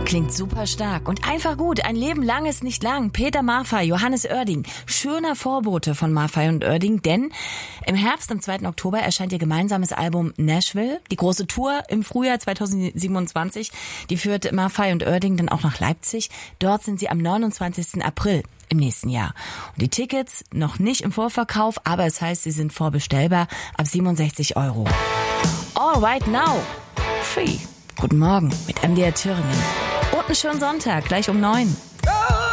Klingt super stark und einfach gut. Ein Leben lang ist nicht lang. Peter Maffay, Johannes Oerding. Schöner Vorbote von Maffay und Oerding, denn im Herbst, am 2. Oktober, erscheint ihr gemeinsames Album Nashville. Die große Tour im Frühjahr 2027, die führt Maffay und Oerding dann auch nach Leipzig. Dort sind sie am 29. April im nächsten Jahr. Und die Tickets noch nicht im Vorverkauf, aber es heißt, sie sind vorbestellbar ab 67 €. All right now. Free. Guten Morgen mit MDR Thüringen. Und einen schönen Sonntag, gleich um 9.